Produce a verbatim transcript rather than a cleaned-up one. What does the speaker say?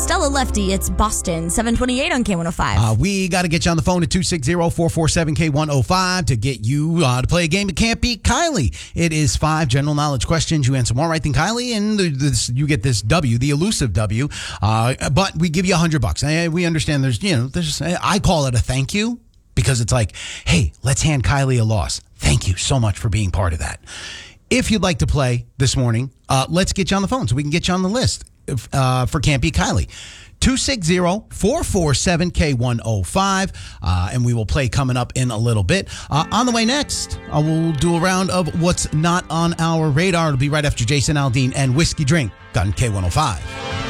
Stella Lefty, it's Boston, seven twenty-eight on K one oh five. Uh, we got to get you on the phone at two six zero, four four seven, K one oh five to get you uh, to play a game. It can't beat Kylie. It is five general knowledge questions. You answer more right than Kylie, and this, you get this W, the elusive W. Uh, but we give you a hundred bucks. I, we understand there's, you know, there's. I call it a thank you because it's like, hey, let's hand Kylie a loss. Thank you so much for being part of that. If you'd like to play this morning, uh, let's get you on the phone so we can get you on the list uh, for Can't Beat Kylie. two six zero, four four seven, K one oh five, uh, and we will play coming up in a little bit. Uh, on the way next, uh, we'll do a round of what's not on our radar. It'll be right after Jason Aldean and Whiskey Drink on K one oh five.